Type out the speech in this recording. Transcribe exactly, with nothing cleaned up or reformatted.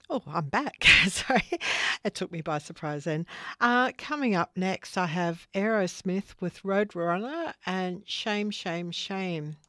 Oh, I'm back. Sorry, it took me by surprise then. Uh, coming up next, I have Aerosmith with Roadrunner and Shame, Shame, Shame.